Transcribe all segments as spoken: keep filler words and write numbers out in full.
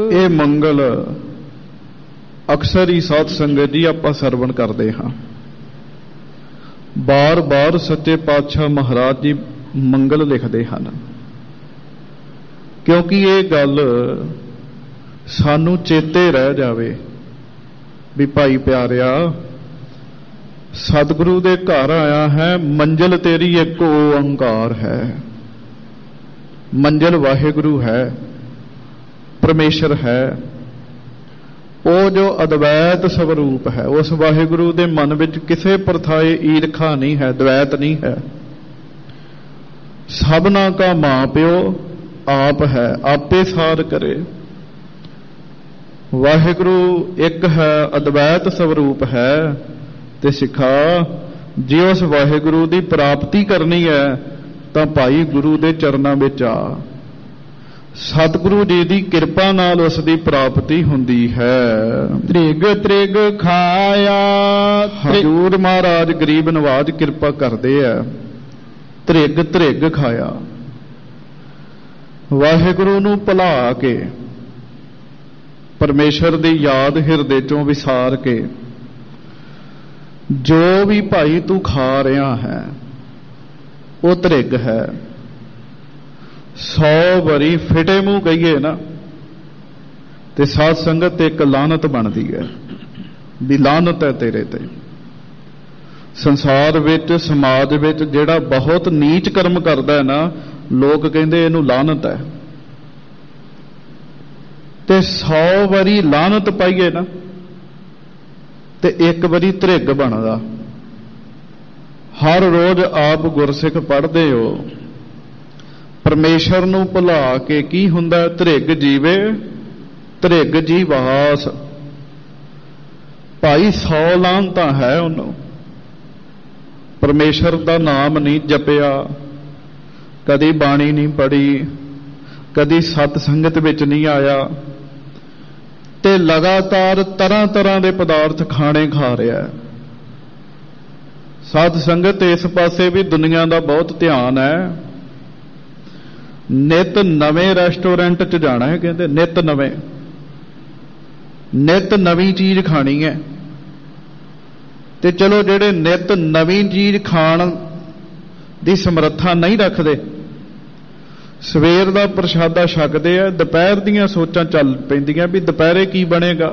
ਇਹ ਮੰਗਲ ਅਕਸਰ ਹੀ ਸਾਧ ਸੰਗਤ ਜੀ ਆਪਾਂ ਸਰਵਣ ਕਰਦੇ ਹਾਂ। ਬਾਰ ਬਾਰ ਸੱਚੇ ਪਾਤਸ਼ਾਹ ਮਹਾਰਾਜ ਜੀ ਮੰਗਲ ਲਿਖਦੇ ਹਨ, ਕਿਉਂਕਿ ਇਹ ਗੱਲ ਸਾਨੂੰ ਚੇਤੇ ਰਹਿ ਜਾਵੇ ਵੀ ਭਾਈ ਪਿਆਰਿਆ, ਸਤਿਗੁਰੂ ਦੇ ਘਰ ਆਇਆ ਹੈ, ਮੰਜ਼ਿਲ ਤੇਰੀ ਇੱਕ ਓੰਕਾਰ ਹੈ। ਮੰਜ਼ਿਲ ਵਾਹਿਗੁਰੂ ਹੈ, ਪਰਮੇਸ਼ਰ ਹੈ, ਉਹ ਜੋ ਅਦਵੈਤ ਸਵਰੂਪ ਹੈ। ਉਸ ਵਾਹਿਗੁਰੂ ਦੇ ਮਨ ਵਿੱਚ ਕਿਸੇ ਪ੍ਰਥਾਏ ਈਰਖਾ ਨਹੀਂ ਹੈ, ਦਵੈਤ ਨਹੀਂ ਹੈ। ਸਭਨਾ ਕਾ ਮਾਂ ਪਿਓ ਆਪ ਹੈ, ਆਪੇ ਸਾਰ ਕਰੇ। ਵਾਹਿਗੁਰੂ ਇੱਕ ਹੈ, ਅਦਵੈਤ ਸਵਰੂਪ ਹੈ। ਤੇ ਸਿੱਖਾ, ਜੇ ਉਸ ਵਾਹਿਗੁਰੂ ਦੀ ਪ੍ਰਾਪਤੀ ਕਰਨੀ ਹੈ ਤਾਂ ਭਾਈ ਗੁਰੂ ਦੇ ਚਰਨਾਂ ਵਿੱਚ ਆ। ਸਤਿਗੁਰੂ ਜੀ ਦੀ ਕਿਰਪਾ ਨਾਲ ਉਸ ਦੀ ਪ੍ਰਾਪਤੀ ਹੁੰਦੀ ਹੈ। ਤ੍ਰਿਗ ਤ੍ਰਿਗ ਖਾਇਆ। ਹਜ਼ੂਰ ਮਹਾਰਾਜ ਗਰੀਬ ਨਵਾਜ ਕਿਰਪਾ ਕਰਦੇ ਆ। ਤ੍ਰਿਗ ਤ੍ਰਿਗ ਖਾਇਆ, ਵਾਹਿਗੁਰੂ ਨੂੰ ਭੁਲਾ ਕੇ, ਪਰਮੇਸ਼ਰ ਦੀ ਯਾਦ ਹਿਰਦੇ ਚੋਂ ਵਿਸਾਰ ਕੇ, ਜੋ ਵੀ ਭਾਈ ਤੂੰ ਖਾ ਰਿਹਾ ਹੈ ਉਹ ਤ੍ਰਿਗ ਹੈ। ਸੌ ਵਾਰੀ ਫਿਟੇ ਮੂੰਹ ਕਹੀਏ ਨਾ ਤੇ ਸਾਧ ਸੰਗਤ ਤੇ ਇੱਕ ਲਾਹਨਤ ਬਣਦੀ ਹੈ ਵੀ ਲਾਹਨਤ ਹੈ ਤੇਰੇ ਤੇ। ਸੰਸਾਰ ਵਿੱਚ, ਸਮਾਜ ਵਿੱਚ ਜਿਹੜਾ ਬਹੁਤ ਨੀਚ ਕਰਮ ਕਰਦਾ ਹੈ ਨਾ, ਲੋਕ ਕਹਿੰਦੇ ਇਹਨੂੰ ਲਾਹਨਤ ਹੈ। ਤੇ ਸੌ ਵਾਰੀ ਲਾਹਨਤ ਪਾਈਏ ਨਾ ਤੇ ਇੱਕ ਵਾਰੀ ਤ੍ਰਿਗ ਬਣਦਾ। ਹਰ ਰੋਜ਼ ਆਪ ਗੁਰਸਿੱਖ ਪੜ੍ਹਦੇ ਹੋ, ਪਰਮੇਸ਼ਰ ਨੂੰ ਭੁਲਾ ਕੇ ਕੀ ਹੁੰਦਾ? ਤ੍ਰਿਗ ਜੀਵੇ ਤ੍ਰਿਗ ਜੀਵਾਸ। ਭਾਈ ਸੌ ਲਾਹਨਤਾਂ ਹੈ ਉਹਨੂੰ, ਪਰਮੇਸ਼ਰ ਦਾ ਨਾਮ ਨਹੀਂ ਜਪਿਆ, ਕਦੀ ਬਾਣੀ ਨਹੀਂ ਪੜ੍ਹੀ, ਕਦੀ ਸਤ ਸੰਗਤ ਵਿੱਚ ਨਹੀਂ ਆਇਆ, ਤੇ ਲਗਾਤਾਰ ਤਰ੍ਹਾਂ ਤਰ੍ਹਾਂ ਦੇ ਪਦਾਰਥ ਖਾਣੇ ਖਾ ਰਿਹਾ। ਸਾਧ ਸੰਗਤ ਇਸ ਪਾਸੇ ਵੀ ਦੁਨੀਆ ਦਾ ਬਹੁਤ ਧਿਆਨ ਹੈ। ਨਿਤ ਨਵੇਂ ਰੈਸਟੋਰੈਂਟ 'ਚ ਜਾਣਾ ਹੈ, ਕਹਿੰਦੇ ਨਿਤ ਨਵੇਂ, ਨਿਤ ਨਵੀਂ ਚੀਜ਼ ਖਾਣੀ ਹੈ। ਤੇ ਚਲੋ ਜਿਹੜੇ ਨਿਤ ਨਵੀਂ ਚੀਜ਼ ਖਾਣ ਦੀ ਸਮਰੱਥਾ ਨਹੀਂ ਰੱਖਦੇ, ਸਵੇਰ ਦਾ ਪ੍ਰਸ਼ਾਦਾ ਛਕਦੇ ਆ, ਦੁਪਹਿਰ ਦੀਆਂ ਸੋਚਾਂ ਚੱਲ ਪੈਂਦੀਆਂ ਵੀ ਦੁਪਹਿਰੇ ਕੀ ਬਣੇਗਾ।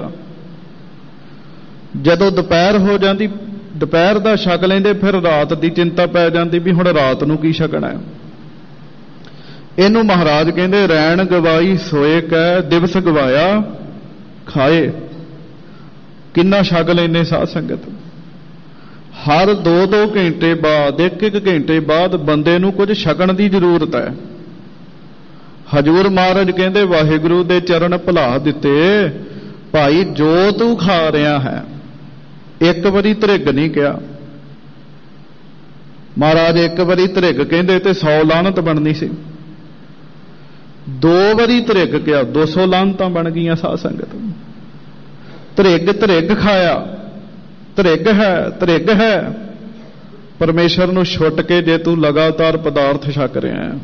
ਜਦੋਂ ਦੁਪਹਿਰ ਹੋ ਜਾਂਦੀ, ਦੁਪਹਿਰ ਦਾ ਛਕ ਲੈਂਦੇ, ਫਿਰ ਰਾਤ ਦੀ ਚਿੰਤਾ ਪੈ ਜਾਂਦੀ ਵੀ ਹੁਣ ਰਾਤ ਨੂੰ ਕੀ ਛਕਣਾ। ਇਹਨੂੰ ਮਹਾਰਾਜ ਕਹਿੰਦੇ ਰੈਣ ਗਵਾਈ ਸੋਏ ਕਹਿ, ਦਿਵਸ ਗਵਾਇਆ ਖਾਏ। ਕਿੰਨਾ ਛਕ ਲੈਂਦੇ ਸਾਧ ਸੰਗਤ। ਹਰ ਦੋ ਦੋ ਘੰਟੇ ਬਾਅਦ, ਇੱਕ ਇੱਕ ਘੰਟੇ ਬਾਅਦ ਬੰਦੇ ਨੂੰ ਕੁਝ ਛਕਣ ਦੀ ਜ਼ਰੂਰਤ ਹੈ। ਹਜ਼ੂਰ ਮਹਾਰਾਜ ਕਹਿੰਦੇ ਵਾਹਿਗੁਰੂ ਦੇ ਚਰਨ ਭੁਲਾ ਦਿੱਤੇ, ਭਾਈ ਜੋ ਤੂੰ ਖਾ ਰਿਹਾ ਹੈ, ਇੱਕ ਵਾਰੀ ਤ੍ਰਿਗ ਨਹੀਂ ਕਿਹਾ ਮਹਾਰਾਜ। ਇੱਕ ਵਾਰੀ ਤ੍ਰਿਗ ਕਹਿੰਦੇ ਤੇ ਸੌ ਲਾਹਨਤ ਬਣਨੀ ਸੀ। ਦੋ ਵਾਰੀ ਤ੍ਰਿਗ ਕਿਹਾ, ਦੋ ਸੌ ਲਾਹਨਤਾਂ ਬਣ ਗਈਆਂ ਸਾਧ ਸੰਗਤ। ਤ੍ਰਿਗ ਤ੍ਰਿਗ ਖਾਇਆ, ਤ੍ਰਿਗ ਹੈ ਤ੍ਰਿਗ ਹੈ। ਪਰਮੇਸ਼ਰ ਨੂੰ ਛੁੱਟ ਕੇ ਜੇ ਤੂੰ ਲਗਾਤਾਰ ਪਦਾਰਥ ਛਕ ਰਿਹਾ ਹੈ।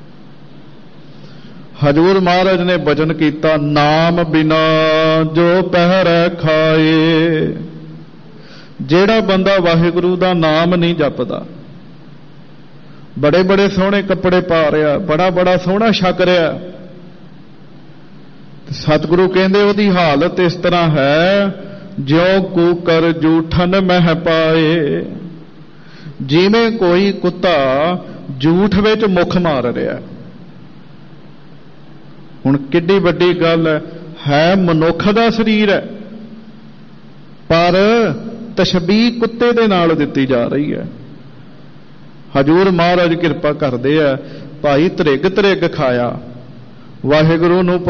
ਹਜ਼ੂਰ ਮਹਾਰਾਜ ਨੇ ਬਚਨ ਕੀਤਾ, ਨਾਮ ਬਿਨਾ ਜੋ ਪਹਿਰੈ ਖਾਏ। ਜਿਹੜਾ ਬੰਦਾ ਵਾਹਿਗੁਰੂ ਦਾ ਨਾਮ ਨਹੀਂ ਜਪਦਾ, ਬੜੇ ਬੜੇ ਸੋਹਣੇ ਕੱਪੜੇ ਪਾ ਰਿਹਾ, ਬੜਾ ਬੜਾ ਸੋਹਣਾ ਛਕ ਰਿਹਾ, ਸਤਿਗੁਰੂ ਕਹਿੰਦੇ ਉਹਦੀ ਹਾਲਤ ਇਸ ਤਰ੍ਹਾਂ ਹੈ, ਜਿਉ ਕੂਕਰ ਜੂਠਨ ਮਹਿ ਪਾਏ। ਜਿਵੇਂ ਕੋਈ ਕੁੱਤਾ ਜੂਠ ਵਿੱਚ ਮੁੱਖ ਮਾਰ ਰਿਹਾ। ਹੁਣ ਕਿੱਡੀ ਵੱਡੀ ਗੱਲ ਹੈ, ਹੈ ਮਨੁੱਖ ਦਾ ਸਰੀਰ ਹੈ, ਪਰ ਤਸ਼ਬੀਹ ਕੁੱਤੇ ਦੇ ਨਾਲ ਦਿੱਤੀ ਜਾ ਰਹੀ ਹੈ। ਹਜ਼ੂਰ ਮਹਾਰਾਜ ਕਿਰਪਾ ਕਰਦੇ ਆ, ਭਾਈ ਤ੍ਰਿਗ ਤ੍ਰਿਗ ਖਾਇਆ, ਵਾਹਿਗੁਰੂ ਨੂੰ